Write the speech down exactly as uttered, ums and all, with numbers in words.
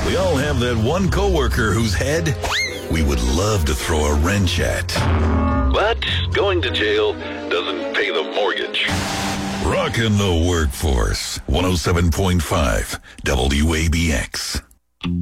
We all have that one coworker whose head we would love to throw a wrench at. But going to jail doesn't pay the mortgage. Rockin' the workforce. one oh seven point five W A B X.